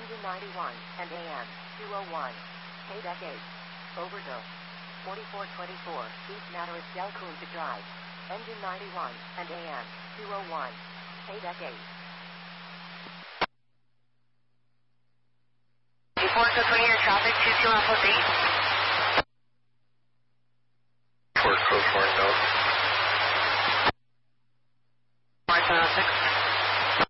Engine 91 and AM 201. Quebec 8. Overgo. 4424 East Madaris Delcoon to drive. Engine 91 and AM 201. Quebec 8. Report to 20-year traffic 22 Alpha 8. Fort Code 4 Note.